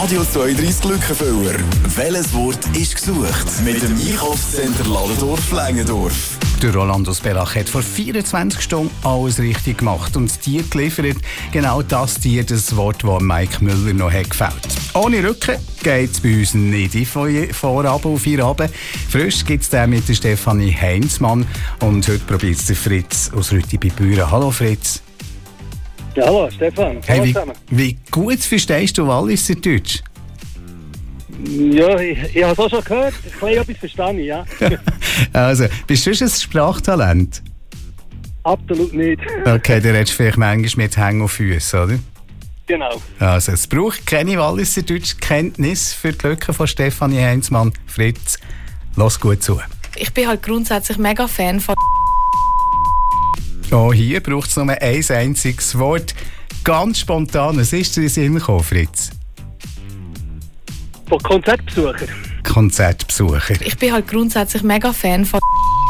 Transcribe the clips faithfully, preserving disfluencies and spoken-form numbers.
Radio zweiunddreissig Lückenfüller. Welches Wort ist gesucht? Mit dem Einkaufscenter Ladendorf-Längendorf. Der Rolando Spelach hat vor vierundzwanzig Stunden alles richtig gemacht und das Tier geliefert. Genau das Tier, das Wort, das Mike Müller noch hat gefällt. Ohne Rücken geht es bei uns nicht in Vorabend auf Feierabend. Frisch gibt es den mit der Stefanie Heinzmann. Und heute probiert es der Fritz aus Rütti bei Büren. Hallo Fritz. Ja, hallo Stefan. Hey, Hallo wie, zusammen. wie gut verstehst du Walliser Deutsch? Ja, ich, ich habe es auch schon gehört. Ein bisschen etwas verstehe ich, ja. Also, bist du ein Sprachtalent? Absolut nicht. Okay, dann redest du vielleicht manchmal mit Hängen und Füßen, oder? Genau. Also, es braucht keine Walliser Deutschkenntnis für die Lücke von Stefanie Heinzmann. Fritz, lass gut zu. Ich bin halt grundsätzlich mega Fan von. Auch hier braucht es nur ein einziges Wort. Ganz spontan, was ist dir in den Sinn gekommen, Fritz? Von Konzertbesucher. Konzertbesucher. Ich bin halt grundsätzlich mega Fan von.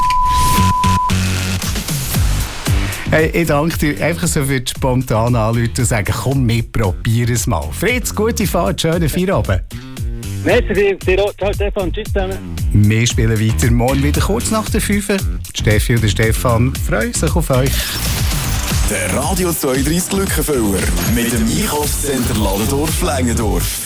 Hey, ich danke dir einfach so für die spontanen Anrufe und sagen, komm, wir probieren es mal. Fritz, gute Fahrt, schönen Feierabend. Merci dir, dir auch. Ciao Stefan, tschüss zusammen. Wir spielen weiter morgen wieder kurz nach der fünf. Steffi und der Stefan freuen sich auf euch. Der Radio zweiunddreissig Lückenfüller mit dem Einkaufscenter Ladendorf-Längendorf.